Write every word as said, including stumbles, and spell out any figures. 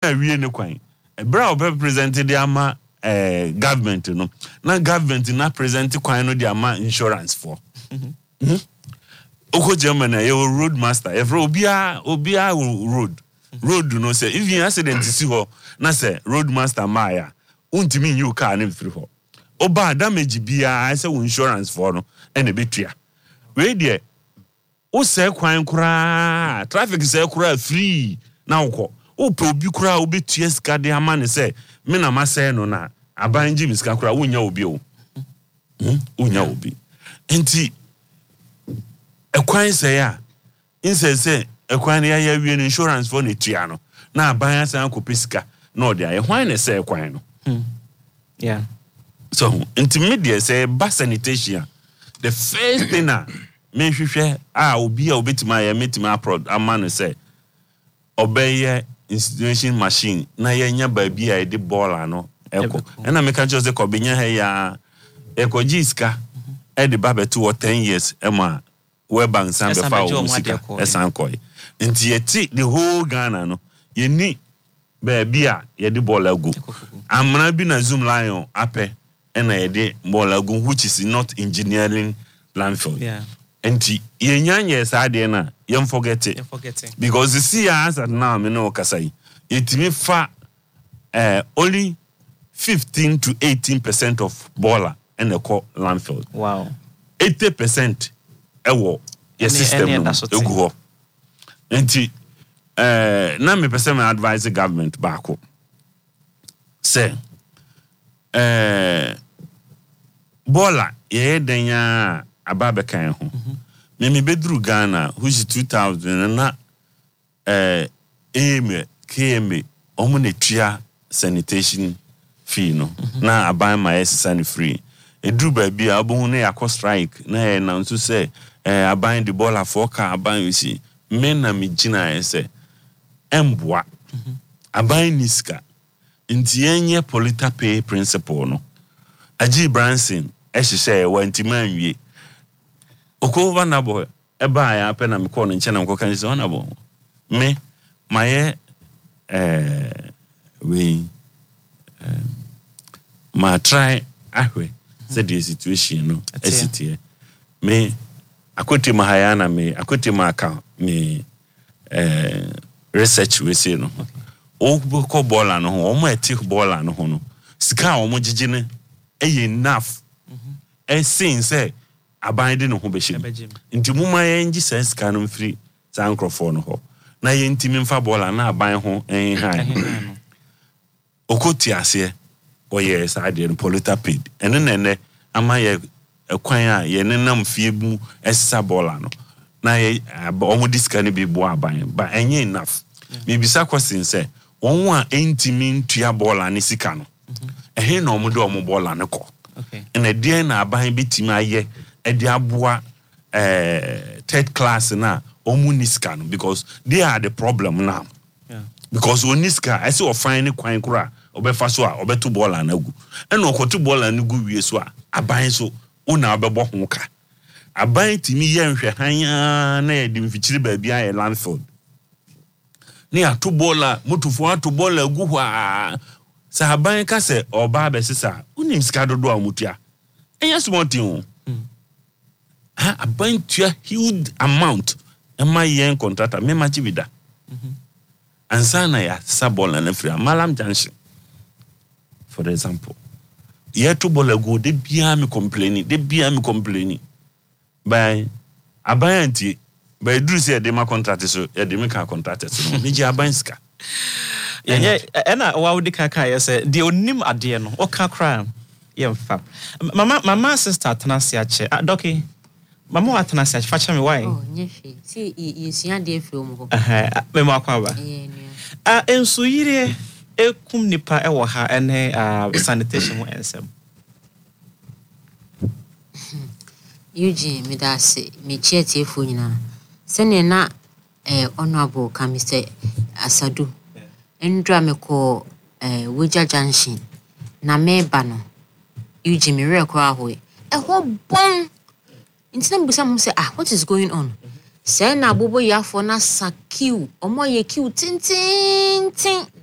na wie ne kwan bra obe presented the ama eh government no na government na present kwan no the ama insurance for mhm oko Germany e road master e fro obia obia road road no say if you accident see ho na say road master maya untimi you car na free ho oba damage bia I say insurance for no e na betua we there o say kwan kura traffic say kura free na uko o pe obi kura obetua sika de ama ne say me na ma say no na abanji miska kura wonya obi o hm wonya obi enti ekwan say ya inse say ekwan ya ya wie insurance for ne tua no na aban asan ko pesika na ode aye hwan ne say ekwan no hm yeah so intermediate say bus sanitation the first thing na me hwehwe a obi a obetima ya metima prod amane say obeye institution machine na yenya baabi a de ball no eko na me ka just ko benya ha ya eko jiska e de babetu o ten years ema we bank san be fa o musika esan koy nti yeti the whole Ghana no yeni baabi a ye de ball agu amna bi na Zoom Lion ape na ye de ball agu which is not engineering landfill yeah enti yenyanye saade na yem forget it because you see as at now me no kasai itimi fa uh, only fifteen to eighteen percent of baller in the core landfill. Wow. eighty percent ewo your system no egu ho enti eh na me person me advise the government back up say eh baller ye denya ababe kan ho me me bedru Ghana which two thousand na eh eme km omo na tua sanitation fee no na aban ma esani free edru ba bia abon na yakọ strike na e na nso say eh aban the baller for ka aban you see me na me gina e say emboa aban niska nti enye polluter pay principle no Aji Branson e hye wantima anwie okova na bo e ba ya pe na me call nche na nkoka nse na bo me maye eh we um, ma try ahwe say the situation no esiti me akoti mahayana me akoti maka me eh research we say no o ko bola no o mo etik bola no ho no sika o mo gigine e enough e sin say abande no ho be shim nti muma ye ngi say sika no free san crofo no ho na ye ntimi mfa bola na aban ho en han okoti ase o ye sa de polluter paid ene nene ama ye ekwan a ye nenam fie bu esa bola no na ye omo diska ne bi bo aban ba enye enough me bisa question say won a entimi ntua bola ne sika no ehe na omo de omo bola ne ko okay ene de na aban bitimi aye e de aboa eh third class na omo niska no because they are the problem now yeah because oniska I say o fine kwan kura obefa so a obeto bola na gu ene okoto bola na gu wie so a aban so una obebo ho ka aban timi ye nhwe han na ye di mfichiri ba bia ye landfill ni ato bola motufo ato bola gu ho a sa aban ka se oba be sisa unim sika dodo a mutua enya small thing ha aban tua huge amount ema yen contractor me ma chibida mhm ansana ya sabola na free malam junction for example yeto bola go de bia me complaining de bia me complaining by abanti by dru say de ma contract so e de me ka contract so me ji abanska yeah ena wa wudi kaka ya say de onim ade no o ka kra ye mfa mama mama sister Atanasi ache doki mama wa Atanasi ache facha me why oh nyefi si yesua de firi omo eh me ma kwa ba eh ah enso yire ekum nipa e wo ha ene sanitation ho ensem Eugene medase me chiete fo nyina sene na eh honorable ka Mister Asadu endra me ko eh Woja Junction na meba no Eugene me rekọ aho e ho bon intina busa mo say ah what is going on say na bobo yafo na sakiu omo ye kiu tin tin tin